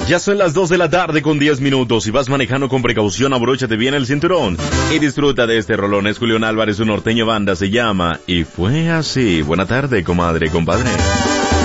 Ya son las 2 de la tarde con 10 minutos. Si vas manejando con precaución, abróchate bien el cinturón y disfruta de este rolón. Es Julián Álvarez, su norteño banda se llama Y Fue Así. Buena tarde, comadre, compadre.